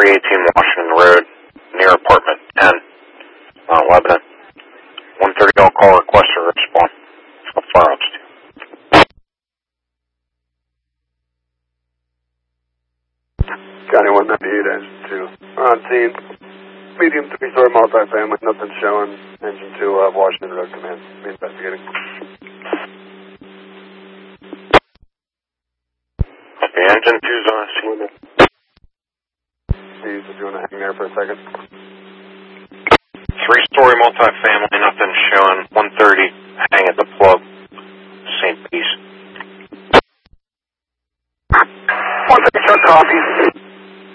318 Washington Road, near apartment 10, Lebanon. 130 all call request to respond. How far out to? County 198, engine 2. We're on scene. Medium 3-story multifamily, nothing showing. Engine 2, Washington Road Command. Be investigating. The engine 2's on scene. Steve, if you want to hang there for a second. 3-story multifamily, nothing showing. 130, hang at the plug. St. Peace. 130, Chuck, copy.